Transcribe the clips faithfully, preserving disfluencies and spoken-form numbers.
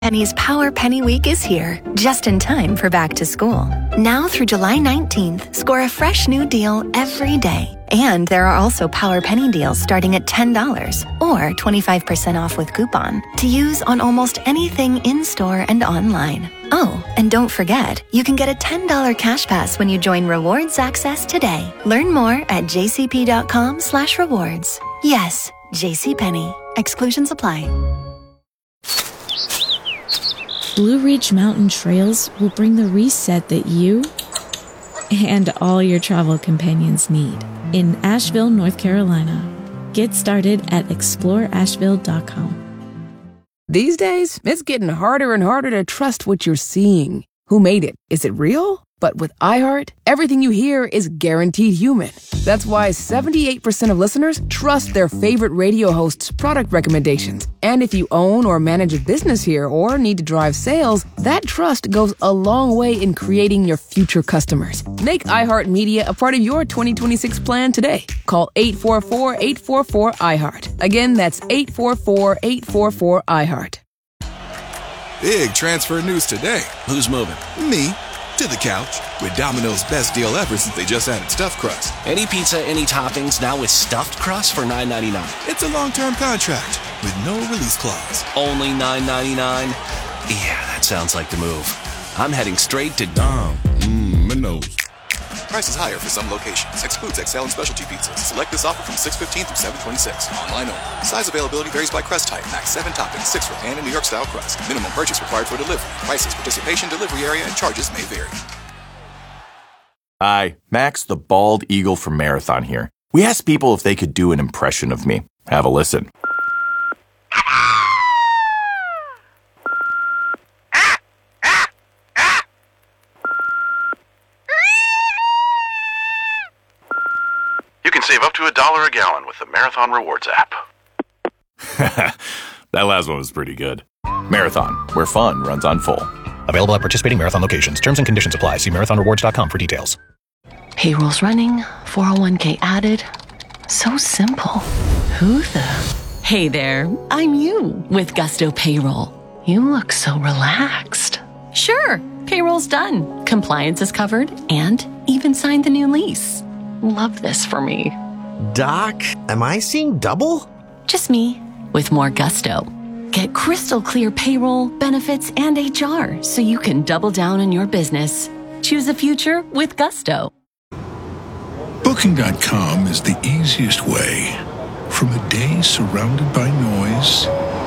Penny's Power Penny Week is here, just in time for back to school. Now through July nineteenth, score a fresh new deal every day. And there are also Power Penny deals starting at ten dollars or twenty-five percent off with coupon to use on almost anything in-store and online. Oh, and don't forget, you can get a ten dollars cash pass when you join Rewards Access today. Learn more at jcp.com slash rewards. Yes, JCPenney. Exclusions apply. Blue Ridge Mountain Trails will bring the reset that you and all your travel companions need in Asheville, North Carolina. Get started at explore asheville dot com. These days, it's getting harder and harder to trust what you're seeing. Who made it? Is it real? But with iHeart, everything you hear is guaranteed human. That's why seventy-eight percent of listeners trust their favorite radio host's product recommendations. And if you own or manage a business here or need to drive sales, that trust goes a long way in creating your future customers. Make iHeartMedia a part of your twenty twenty-six plan today. Call eight four four, eight four four, iHeart. Again, that's eight four four, eight four four, iHeart. Big transfer news today. Who's moving? Me. To the couch with Domino's best deal ever since they just added stuffed crust. Any pizza, any toppings, now with stuffed crust for nine ninety-nine. It's a long-term contract with no release clause. Only nine ninety-nine? Yeah, that sounds like the move. I'm heading straight to Dom. Mmm, Minos. Prices higher for some locations. Excludes X L and specialty pizzas. Select this offer from six fifteen through seven twenty-six. Online only. Size availability varies by crust type. Max seven toppings, six for pan and New York style crust. Minimum purchase required for delivery. Prices, participation, delivery area, and charges may vary. Hi, Max the Bald Eagle from Marathon here. We asked people if they could do an impression of me. Have a listen. Save up to a dollar a gallon with the Marathon Rewards app. That last one was pretty good. Marathon, where fun runs on full. Available at participating Marathon locations. Terms and conditions apply. See marathon rewards dot com for details. Payroll's running, four oh one k added. So simple. Who the? Hey there, I'm you with Gusto Payroll. You look so relaxed. Sure, payroll's done. Compliance is covered and even signed the new lease. Love this for me. Doc, am I seeing double? Just me, with more gusto. Get crystal clear payroll, benefits, and H R so you can double down on your business. Choose a future with gusto. Booking dot com is the easiest way. From a day surrounded by noise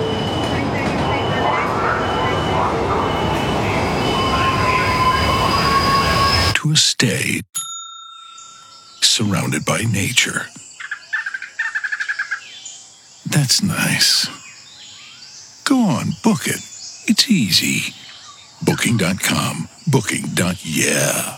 to a stay surrounded by nature. That's nice. Go on, book it. It's easy. Booking dot com. Booking. Yeah.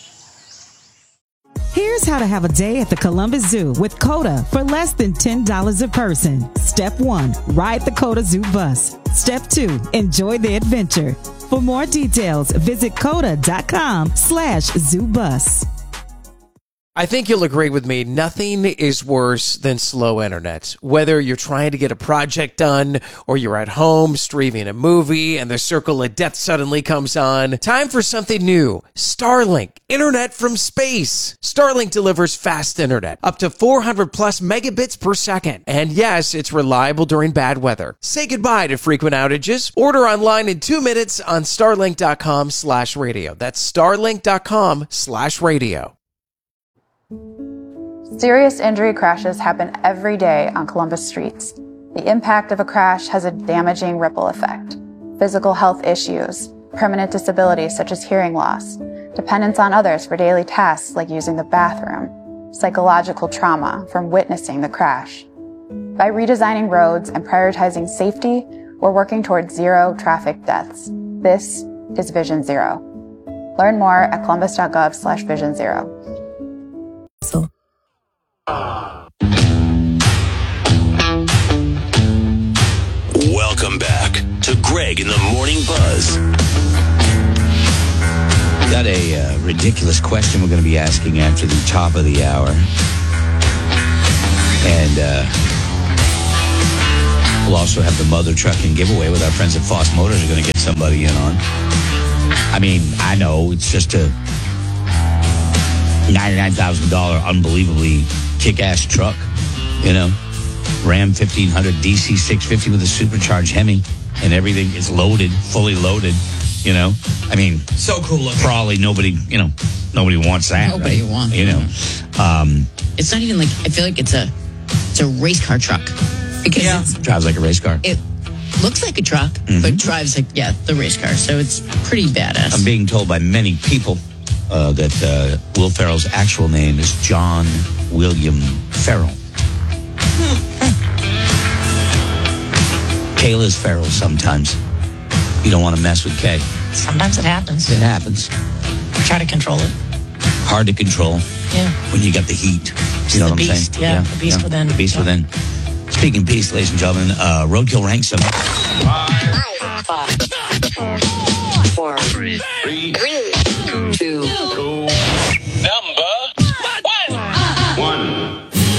Here's how to have a day at the Columbus Zoo with COTA for less than ten dollars a person. Step one, ride the COTA Zoo bus. Step two, enjoy the adventure. For more details, visit COTA dot com slash zoo bus. I think you'll agree with me, nothing is worse than slow internet. Whether you're trying to get a project done or you're at home streaming a movie and the circle of death suddenly comes on, time for something new. Starlink, internet from space. Starlink delivers fast internet, up to four hundred plus megabits per second. And yes, it's reliable during bad weather. Say goodbye to frequent outages. Order online in two minutes on starlink dot com slash radio. That's starlink dot com slash radio. Serious injury crashes happen every day on Columbus streets. The impact of a crash has a damaging ripple effect. Physical health issues, permanent disabilities such as hearing loss, dependence on others for daily tasks like using the bathroom, psychological trauma from witnessing the crash. By redesigning roads and prioritizing safety, we're working towards zero traffic deaths. This is Vision Zero. Learn more at columbus dot gov slash vision zero. Welcome back to Greg in the Morning Buzz. Got a uh, ridiculous question we're going to be asking after the top of the hour. And uh, We'll also have the mother trucking giveaway with our friends at Foss Motors are going to get somebody in on. I mean, I know it's just a ninety-nine thousand dollars unbelievably kick-ass truck, you know. Ram fifteen hundred D C six fifty with a supercharged Hemi, and everything is loaded, fully loaded, you know. I mean, so cool looking. Probably nobody, you know, nobody wants that. Nobody right? wants You know. Um, It's not even like, I feel like it's a it's a race car truck. Because yeah. it's, drives like a race car. it looks like a truck, Mm-hmm. but drives like, yeah, the race car. So it's pretty badass. I'm being told by many people uh, that uh, Will Ferrell's actual name is John William Ferrell. Kayla's Ferrell sometimes. You don't want to mess with Kay. Sometimes it happens. It happens. Try to control it. Hard to control. Yeah. When you got the heat. You know the what I'm beast, saying? yeah, the beast within. The beast Yeah. within. Speaking of beast, ladies and gentlemen, uh, Roadkill ranks them. Five, five, four, three, three, two, two, Number one. One.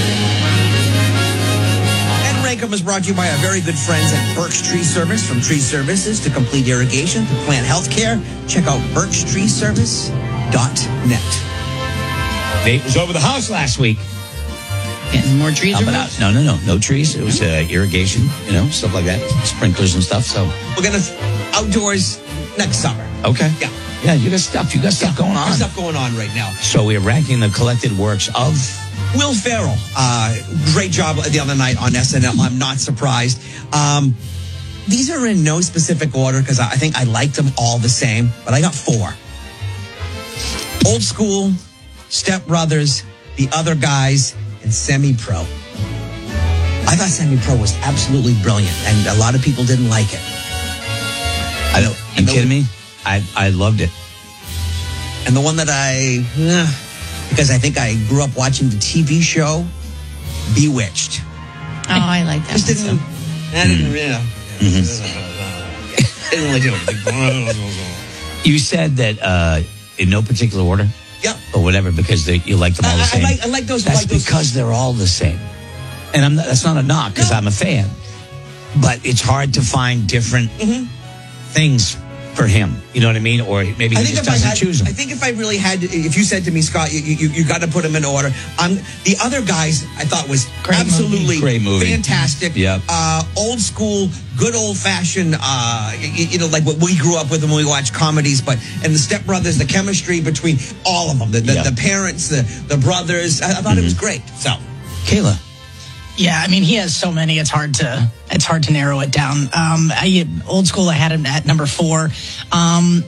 And Rankum is brought to you by our very good friends at Birch Tree Service. From tree services to complete irrigation to plant health care, check out birch tree service dot net. Nate was over the house last week. Getting more trees Helping removed? out. No, no, no. No trees. It was uh, irrigation, you know, stuff like that. Sprinklers and stuff. So We're going to outdoors next summer. Okay. Yeah. Yeah, you got stuff. You got stuff going on. There's stuff going on right now. So we're ranking the collected works of Will Ferrell. Uh, great job the other night on S N L. I'm not surprised. Um, these are in no specific order because I think I liked them all the same, but I got four. Old School, Step Brothers, The Other Guys, and Semi-Pro. I thought Semi-Pro was absolutely brilliant, and a lot of people didn't like it. I don't. You kidding me? I I loved it. And the one that I, eh, because I think I grew up watching the T V show, Bewitched. Oh, I like that. Just didn't. I didn't. Yeah. Mm-hmm. Didn't really do it. You said that uh, in no particular order. Yep. Or whatever, because they, you like them all the I, same. I like. I like those. That's I like those. because they're all the same. And I'm not, that's not a knock because I'm a fan. But it's hard to find different Mm-hmm. things for him. You know what I mean? Or maybe he I think just if I doesn't had, choose them. I think if I really had, if you said to me, Scott, you you, you got to put them in order. Um, the Other Guys, I thought was Great absolutely movie. Great movie. fantastic. Yep. Uh, old school, good old fashioned. Uh, you, you know, like what we grew up with when we watched comedies. But and the Step Brothers, the chemistry between all of them, the the, Yep. the parents, the the brothers. I, I thought it was great. So, Kayla. Yeah, I mean, he has so many. It's hard to it's hard to narrow it down. Um, I, old school, I had him at number four. Um,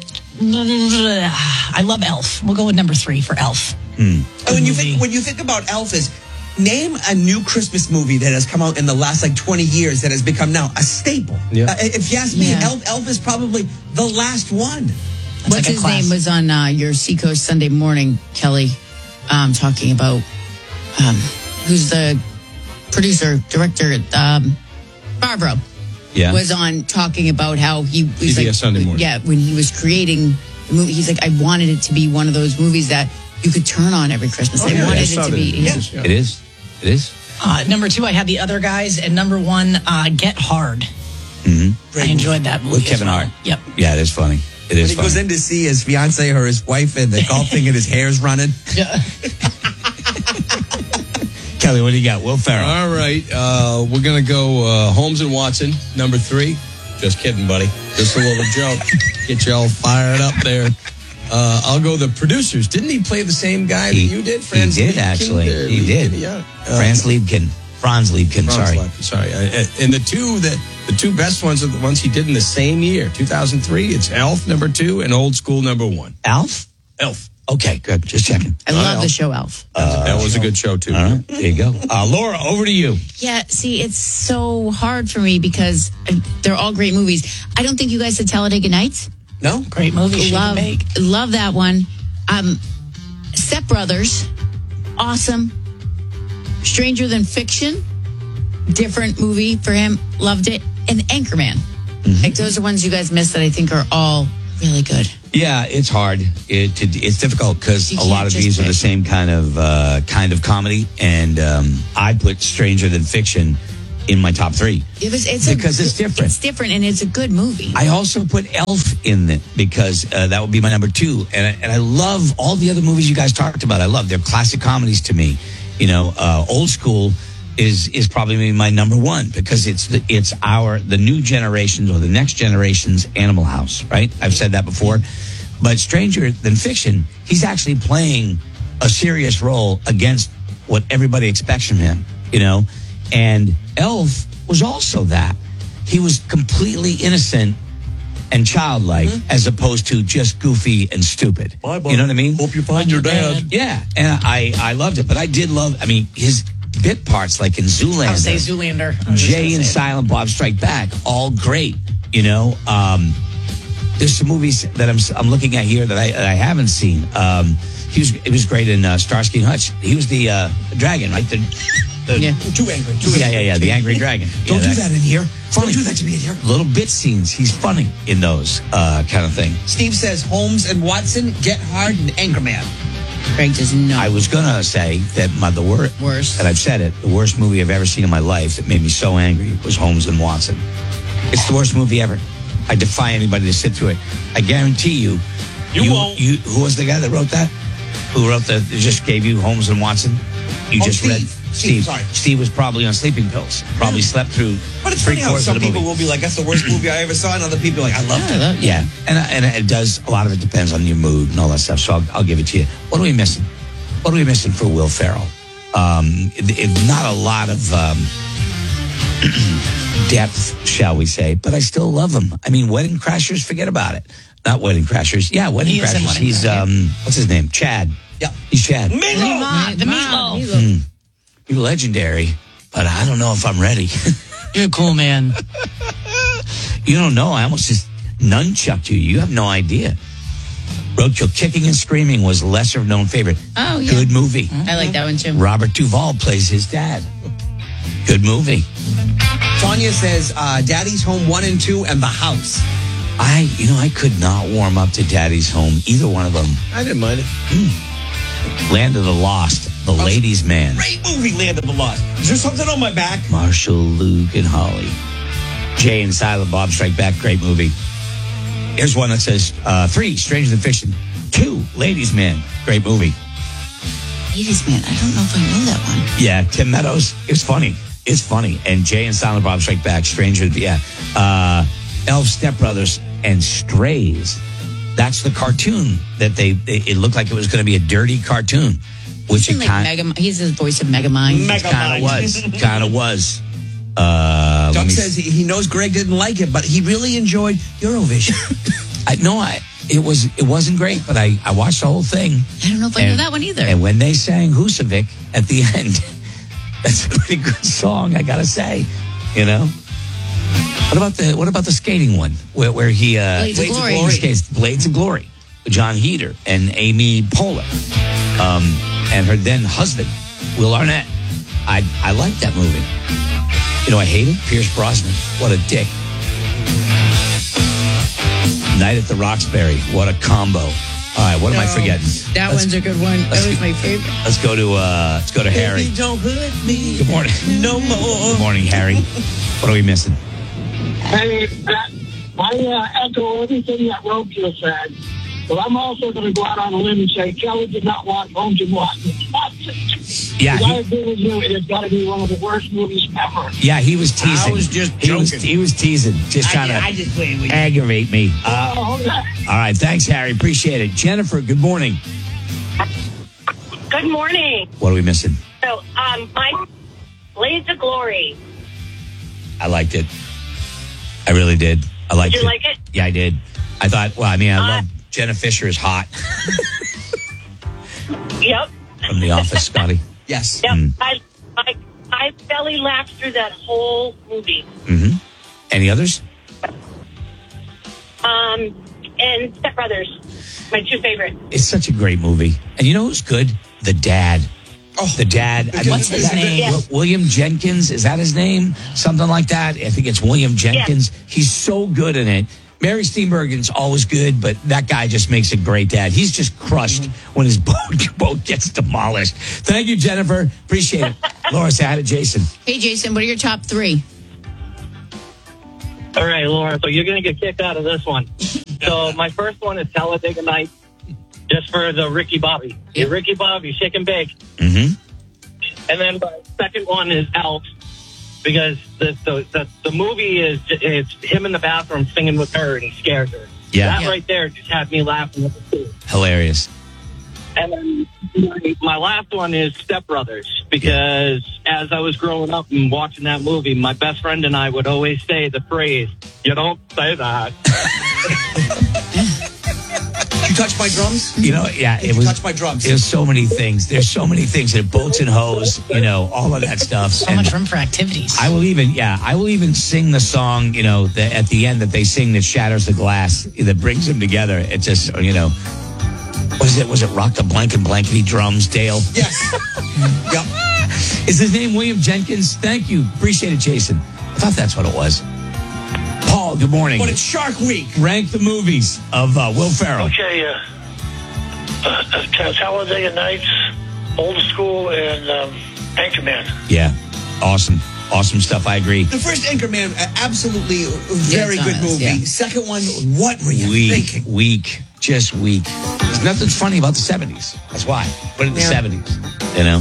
I love Elf. We'll go with number three for Elf. Hmm. and when you think when you think about Elvis, name a new Christmas movie that has come out in the last like twenty years that has become now a staple. Yeah. Uh, if you ask me, Yeah. Elf, Elf is probably the last one. What's like a his class. name was on uh, your Seacoast Sunday morning, Kelly, um, talking about um, who's the producer, director, um, Barbara. Yeah. Was on talking about how he was C B S like, Sunday morning. yeah, when he was creating the movie, he's like, I wanted it to be one of those movies that you could turn on every Christmas. Oh, I yeah, wanted I it saw to that be. in Yeah. movies, yeah. It is. It is. Uh, number two, I had The Other Guys, and number one, uh, Get Hard. Mm-hmm. I enjoyed that movie With as Kevin well. Hart. Yep. Yeah, it is funny. It When is he funny. goes in to see his fiance or his wife in the golf thing and his hair's running. Yeah. Kelly, what do you got? Will Ferrell. All right, uh, we're gonna go uh, Holmes and Watson, number three. Just kidding, buddy. Just a little joke. Get you all fired up there. Uh, I'll go the producers. Didn't he play the same guy He- that you did? he did, Liebkin? actually. Uh, He did. Yeah. Uh, Franz Liebkin. Franz Liebkin, Franz sorry. Liebkin, sorry. Uh, and the two that the two best ones are the ones he did in the same year, two thousand three. It's Elf number two and Old School number one. Alf? Elf. Okay, good. Just checking. I Not love the Elf. show Elf. Uh, that was a good show too. All right, there you go. Uh, Laura, over to you. Yeah, see, it's so hard for me because uh, they're all great movies. I don't think you guys said Talladega Nights. No? Great movie. She Love, can make. love that one. Um, Step Brothers, awesome. Stranger Than Fiction, different movie for him. Loved it. And Anchorman. Mm-hmm. Like those are ones you guys missed that I think are all really good. Yeah, it's hard. It, it it's difficult because You a lot can't of just these are pick. the same kind of uh, kind of comedy, and um, I put Stranger Than Fiction in my top three. It was, it's because a, it's different. It's different, and it's a good movie. I also put Elf in it because uh, that would be my number two. And I, and I love all the other movies you guys talked about. I love they're classic comedies to me. You know, uh, Old School is is probably my number one because it's the, it's our the new generation's or the next generation's Animal House, right? I've said that before. But Stranger Than Fiction, he's actually playing a serious role against what everybody expects from him, you know? And Elf was also that. He was completely innocent and childlike mm-hmm. as opposed to just goofy and stupid. Bye, bye. You know what I mean? Hope you find your dad. Yeah, and I, I loved it. But I did love, I mean, his bit parts like in Zoolander. I would say Zoolander. Jay and Silent Bob Strike Back, all great, you know? Um, there's some movies that I'm I'm looking at here that I, that I haven't seen. Um, he was, it was great in uh, Starsky and Hutch. He was the uh, dragon, right? The, the, yeah. Too angry. Too yeah, angry. yeah, yeah. The angry dragon. Don't yeah, do that in here. Don't do that to me in here. Little bit scenes. He's funny in those uh, kind of thing. Steve says Holmes and Watson, Get Hard, and Anchorman. Greg does not. I was gonna say that my the wor- worst, and I've said it, the worst movie I've ever seen in my life that made me so angry was Holmes and Watson. It's the worst movie ever. I defy anybody to sit through it. I guarantee you. You, you won't. You, who was the guy that wrote that? Who wrote the? Just gave you Holmes and Watson. You oh, just Steve. read. Steve, Steve, sorry. Steve was probably on sleeping pills. Probably slept through. But it's three funny how quarters some of the people movie. will be like, "That's the worst movie I ever saw," and other people are like, "I loved yeah, it." Yeah, and and it does. A lot of it depends on your mood and all that stuff. So I'll, I'll give it to you. What are we missing? What are we missing for Will Ferrell? Um, it, it, not a lot of um, depth, shall we say? But I still love him. I mean, Wedding Crashers. Forget about it. Not Wedding Crashers. Yeah, Wedding He is in Crashers. Wedding He's Crashers. um, what's his name? Chad. Yeah, he's Chad. Meatloaf. The Meatloaf. Mm. You're legendary, but I don't know if I'm ready. You're a cool man. You don't know. I almost just nunchucked you. You have no idea. Roadkill Kicking and Screaming was a lesser known favorite. Oh, yeah. Good movie. I like that one too. Robert Duvall plays his dad. Good movie. Tanya says uh, Daddy's Home one and two and The House. I, you know, I could not warm up to Daddy's Home. Either one of them. I didn't mind it. Mm. Land of the Lost. The Oh, Ladies' Man. Great movie, Land of the Lost. Is there something on my back? Marshall, Luke, and Holly. Jay and Silent Bob Strike Back. Great movie. Here's one that says uh, three, Stranger Than Fiction. Two, Ladies' Man. Great movie. Ladies' Man. I don't know if I know that one. Yeah, Tim Meadows. It's funny. It's funny. And Jay and Silent Bob Strike Back. Stranger. Yeah. Uh, Elf, Step Brothers, and Strays. That's the cartoon that they, they it looked like it was going to be a dirty cartoon. Which He's it like kind Mega, he's the voice of Megamind. kind of was. Kind of was. Uh, Doug says he, he knows Greg didn't like it, but he really enjoyed Eurovision. I no, I it was it wasn't great, but I, I watched the whole thing. I don't know if I know that one either. And when they sang Husavik at the end, that's a pretty good song, I gotta say. You know. What about the what about the skating one where where he uh, Blades of Blades Glory. Glory skates Blades of Glory with John Heder and Amy Poehler, um, and her then husband Will Arnett. I I like that movie. You know, I hate it. Pierce Brosnan. What a dick. Night at the Roxbury. What a combo. All right, what am I No, forgetting? That Let's- one's a good one. That let's was go- my favorite. Let's go to uh, let's go to Harry. Baby, don't hurt me. Good morning. No more. Good morning, Harry. What are we missing? Hey, that, I uh, echo everything that Roadkill said, but I'm also going to go out on a limb and say Kelly did not want Holmes and Watson. Yeah, I he- agree with you. It's got to be one of the worst movies ever. Yeah, he was teasing. I was just he was, joking. he was teasing, just I- trying I to just played with you. aggravate me. Uh, Oh, okay. all right, thanks, Harry. Appreciate it. Jennifer, good morning. Good morning. What are we missing? So, um, my Blades of Glory. I liked it. I really did. I liked Did you it. like it? Yeah, I did. I thought, well, I mean, I Uh, love Jenna Fisher is hot Yep. from The Office, Scotty. Yes. Yep. Mm. I, I, I belly laughed through that whole movie. Mm-hmm. Any others? Um, and Step Brothers, my two favorites. It's such a great movie. And you know who's good? The dad. Oh, the dad. I What's his is that- name? Yeah. William Jenkins. Is that his name? Something like that. I think it's William Jenkins. He's so good in it. Mary Steenburgen's always good, but that guy just makes a great dad. He's just crushed mm-hmm. when his boat, boat gets demolished. Thank you, Jennifer. Appreciate it. Laura, say hi to Jason. Hey, Jason, what are your top three? All right, Laura, so you're going to get kicked out of this one. So my first one is Talladega Nights, just for the Ricky Bobby. Yep. Ricky Bobby, shake and bake. Mm-hmm. And then my second one is Elf, because the the, the the movie is it's him in the bathroom singing with her and he scares her. Yeah. That yeah. right there just had me laughing at the scene. Hilarious. And then my, my last one is Step Brothers, because yeah. as I was growing up and watching that movie, my best friend and I would always say the phrase, "You don't say that." You touch my drums? You know, yeah, Did it you was. touch my drums? There's so many things. There's so many things. There boats and hoes. You know, all of that stuff. So and much room for activities. I will even, yeah, I will even sing the song. You know, the, at the end that they sing that shatters the glass, that brings them together. It's just, you know, was it was it Rock the Blanket Blankety Drums, Dale? Yes. Yep. Is his name William Jenkins? Thank you, appreciate it, Jason. I thought that's what it was. Paul, good morning. But it's Shark Week. Rank the movies of uh, Will Ferrell. Okay, uh, uh, Talladega Nights, Old School, and um, Anchorman. Yeah, awesome. Awesome stuff, I agree. The first Anchorman, uh, absolutely very Yeah, good honest, movie. yeah. Second one, what were you Weak, thinking? weak, just weak. There's nothing funny about the seventies. That's why. But in the Yeah. seventies, you know?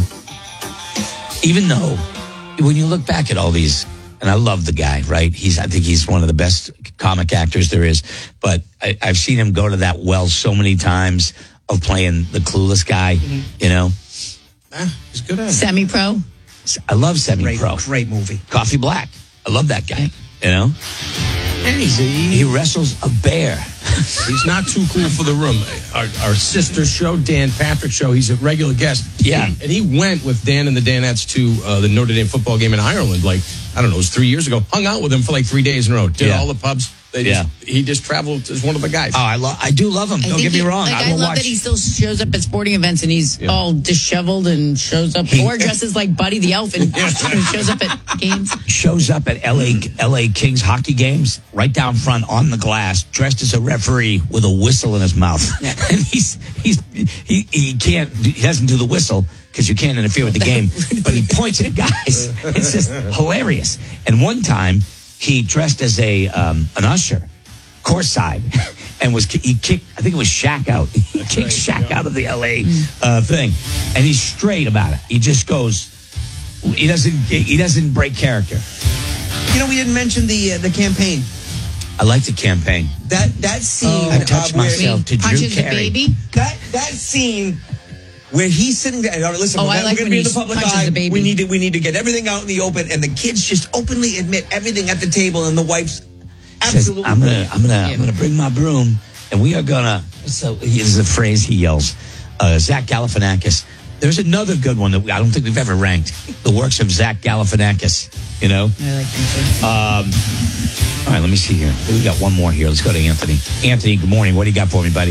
Even though, when you look back at all these, and I love the guy, right? He's, I think he's one of the best comic actors there is. But I, I've seen him go to that well so many times of playing the clueless guy, mm-hmm. you know? Ah, he's good at it. Semi-pro? I love Semi-Pro. Great, great movie. Coffee Black. I love that guy, you know? And he's, he, He wrestles a bear. he's not too cool for the room. Our, our sister show, Dan Patrick show, he's a regular guest. Yeah. And he went with Dan and the Danettes to uh, the Notre Dame football game in Ireland, like, I don't know, it was three years ago. Hung out with him for like three days in a row. Did Yeah. all the pubs. They just, Yeah. He just traveled as one of the guys. Oh, I love. I do love him. I Don't think get me he- wrong. Like, I I, will love watch. that he still shows up at sporting events and he's Yeah. all disheveled and shows up, He- or dresses like Buddy the Elf and shows up at games. Shows up at L A L A Kings hockey games, right down front on the glass, dressed as a referee with a whistle in his mouth, Yeah. and he's he's he he can't he doesn't do the whistle because you can't interfere with the game, but he points at guys. It's just hilarious. And one time he dressed as a um, an usher, courtside, and was he kicked. I think it was Shaq out. He kicked Shaq out of the L A uh, thing, and he's straight about it. He just goes. He doesn't. He doesn't break character. You know, we didn't mention the uh, the campaign. I like the campaign. That that scene. I touched uh, where- myself to Drew Punches the Carey. baby. That that scene where he's sitting there. Now, listen, Oh, we're, I gonna- like we're when going to be in he the public punches eye. the baby. We need to we need to get everything out in the open, and the kids just openly admit everything at the table, and the wife's Says, absolutely. I'm gonna, I'm gonna, I'm gonna bring my broom, and we are gonna. So here's the phrase he yells. Uh, Zach Galifianakis. There's another good one that we, I don't think we've ever ranked. The works of Zach Galifianakis. You know. I like him too. Um, all right, let me see here. We got one more here. Let's go to Anthony. Anthony, good morning. What do you got for me, buddy?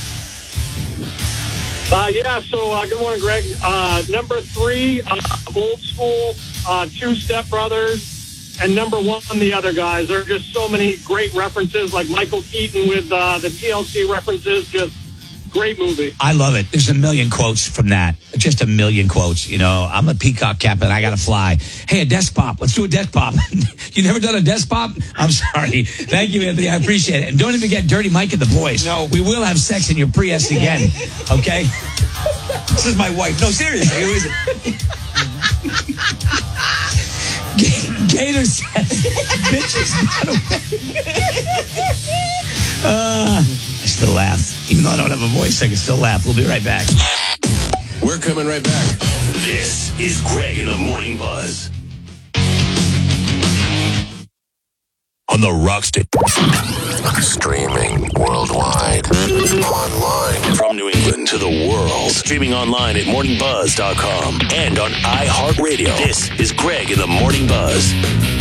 Uh, yeah, so uh, good morning, Greg. Uh, number three, uh, Old School, uh, two Step Brothers, and number one, the other guys. There are just so many great references, like Michael Keaton with uh, the T L C references. Just great movie. I love it. There's a million quotes from that. Just a million quotes. You know, I'm a peacock captain. I got to fly. Hey, a desk pop. Let's do a desk pop. You never done a desk pop? I'm sorry. Thank you, Anthony. I appreciate it. And don't even get Dirty Mike and the boys. No. We will have sex in your Prius again. Okay? This is my wife. No, seriously. Who is it? Gator says, bitches got away. Uh, I still laugh. Even though I don't have a voice, I can still laugh. We'll be right back. We're coming right back. This is Greg in the Morning Buzz. On the Rockstar. Streaming worldwide. Online. From New England to the world. Streaming online at morning buzz dot com and on iHeartRadio. This is Greg in the Morning Buzz.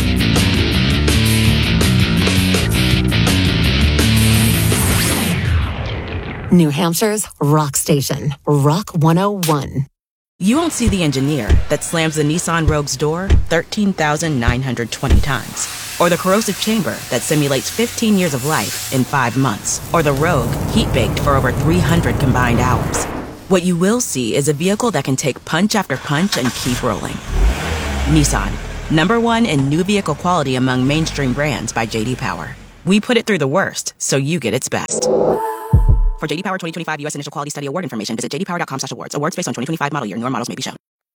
New Hampshire's rock station, Rock one oh one. You won't see the engineer that slams the Nissan Rogue's door thirteen thousand nine hundred twenty times. or the corrosive chamber that simulates fifteen years of life in five months, or the Rogue, heat-baked for over three hundred combined hours. What you will see is a vehicle that can take punch after punch and keep rolling. Nissan, number one in new vehicle quality among mainstream brands by J D Power. We put it through the worst, so you get its best. For J D Power twenty twenty-five U S Initial Quality Study Award information, visit j d power dot com slash awards. Awards based on twenty twenty-five model year. Newer models may be shown.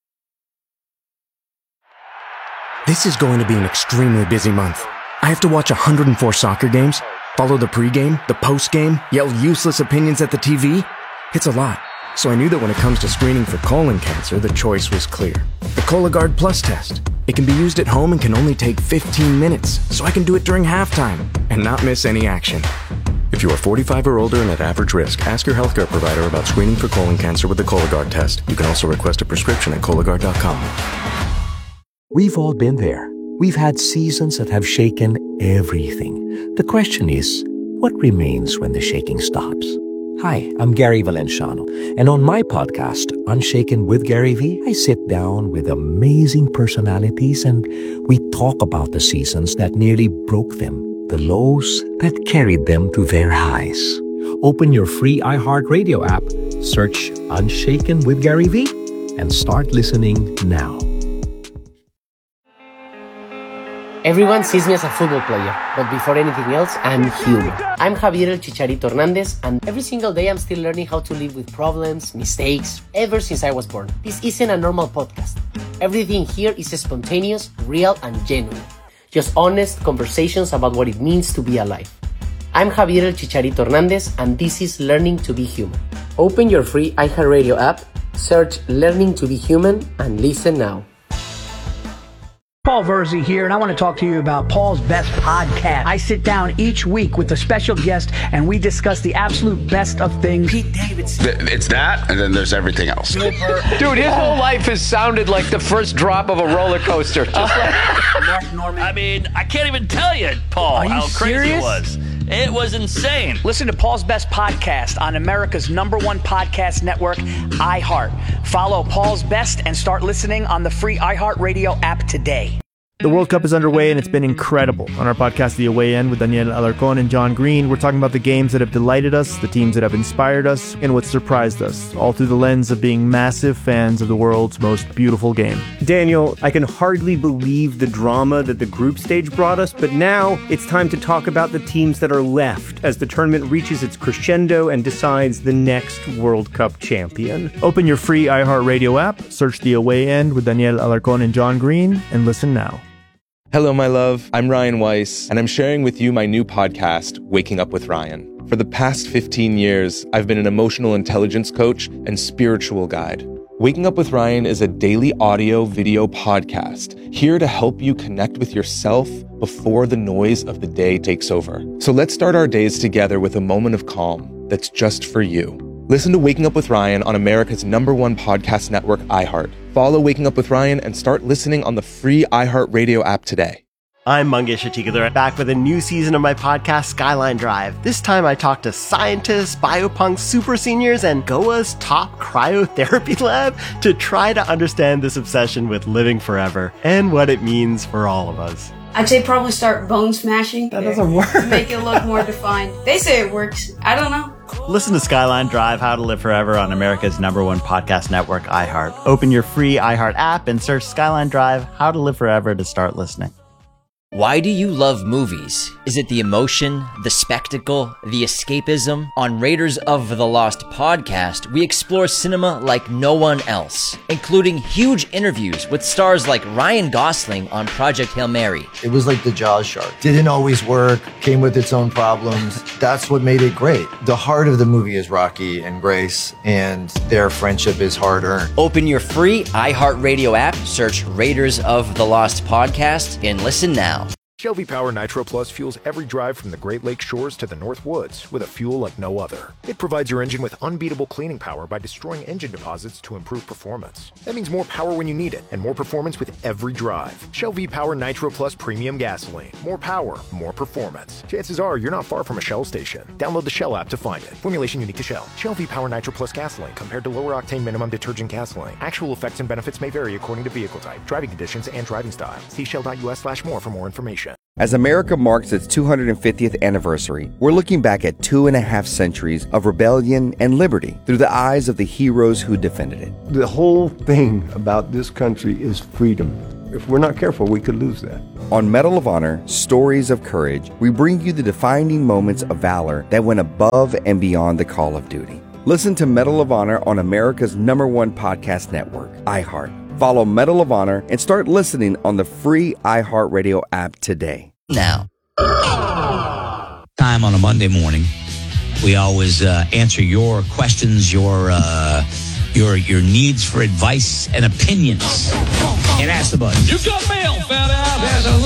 This is going to be an extremely busy month. I have to watch one hundred four soccer games, follow the pregame, the postgame, yell useless opinions at the T V. It's a lot. So I knew that when it comes to screening for colon cancer, the choice was clear. The Cologuard Plus test. It can be used at home and can only take fifteen minutes, so I can do it during halftime and not miss any action. If you are forty-five or older and at average risk, ask your healthcare provider about screening for colon cancer with the Cologuard test. You can also request a prescription at Cologuard dot com. We've all been there. We've had seasons that have shaken everything. The question is, what remains when the shaking stops? Hi, I'm Gary Valenciano, and on my podcast, Unshaken with Gary V, I sit down with amazing personalities and we talk about the seasons that nearly broke them, the lows that carried them to their highs. Open your free iHeartRadio app, search Unshaken with Gary V, and start listening now. Everyone sees me as a football player, but before anything else, I'm human. I'm Javier El Chicharito Hernandez, and every single day I'm still learning how to live with problems, mistakes, ever since I was born. This isn't a normal podcast. Everything here is spontaneous, real, and genuine. Just honest conversations about what it means to be alive. I'm Javier El Chicharito Hernandez, and this is Learning to be Human. Open your free iHeartRadio app, search Learning to be Human, and listen now. Paul Verzi here, and I want to talk to you about Paul's Best Podcast. I sit down each week with a special guest, and we discuss the absolute best of things. Pete Davidson. It's that, and then there's everything else. Dude, his whole life has sounded like the first drop of a roller coaster. Just like Mark Norman. I mean, I can't even tell you, Paul, Are you how crazy serious? it was. It was insane. Listen to Paul's Best Podcast on America's number one podcast network, iHeart. Follow Paul's Best and start listening on the free iHeartRadio app today. The World Cup is underway and it's been incredible. On our podcast, The Away End, with Daniel Alarcón and John Green, we're talking about the games that have delighted us, the teams that have inspired us, and what surprised us, all through the lens of being massive fans of the world's most beautiful game. Daniel, I can hardly believe the drama that the group stage brought us, but now it's time to talk about the teams that are left as the tournament reaches its crescendo and decides the next World Cup champion. Open your free iHeartRadio app, search The Away End with Daniel Alarcón and John Green, and listen now. Hello, my love. I'm Ryan Weiss, and I'm sharing with you my new podcast, Waking Up with Ryan. For the past fifteen years, I've been an emotional intelligence coach and spiritual guide. Waking Up with Ryan is a daily audio video podcast here to help you connect with yourself before the noise of the day takes over. So let's start our days together with a moment of calm that's just for you. Listen to Waking Up with Ryan on America's number one podcast network, iHeart. Follow Waking Up with Ryan and start listening on the free iHeartRadio app today. I'm Mangesh Atikadar, back with a new season of my podcast, Skyline Drive. This time I talk to scientists, biopunks, super seniors, and Goa's top cryotherapy lab to try to understand this obsession with living forever and what it means for all of us. I'd say probably start bone smashing. That doesn't work. Make it look more defined. They say it works. I don't know. Listen to Skyline Drive, How to Live Forever on America's number one podcast network, iHeart. Open your free iHeart app and search Skyline Drive, How to Live Forever to start listening. Why do you love movies? Is it the emotion, the spectacle, the escapism? On Raiders of the Lost podcast, we explore cinema like no one else, including huge interviews with stars like Ryan Gosling on Project Hail Mary. It was like the Jaws shark. Didn't always work, came with its own problems. That's what made it great. The heart of the movie is Rocky and Grace, and their friendship is hard-earned. Open your free iHeartRadio app, search Raiders of the Lost podcast, and listen now. Shell V-Power Nitro Plus fuels every drive from the Great Lakes shores to the North Woods with a fuel like no other. It provides your engine with unbeatable cleaning power by destroying engine deposits to improve performance. That means more power when you need it and more performance with every drive. Shell V-Power Nitro Plus Premium Gasoline. More power, more performance. Chances are you're not far from a Shell station. Download the Shell app to find it. Formulation unique to Shell. Shell V-Power Nitro Plus Gasoline compared to lower octane minimum detergent gasoline. Actual effects and benefits may vary according to vehicle type, driving conditions, and driving style. See shell dot U S slash more for more information. As America marks its two hundred fiftieth anniversary, we're looking back at two and a half centuries of rebellion and liberty through the eyes of the heroes who defended it. The whole thing about this country is freedom. If we're not careful, we could lose that. On Medal of Honor, Stories of Courage, we bring you the defining moments of valor that went above and beyond the call of duty. Listen to Medal of Honor on America's number one podcast network, iHeart. Follow Medal of Honor and start listening on the free iHeartRadio app today. Now. Time on a Monday morning, we always uh, answer your questions, your uh, your your needs for advice and opinions. And ask the button. You got mail, fat ass.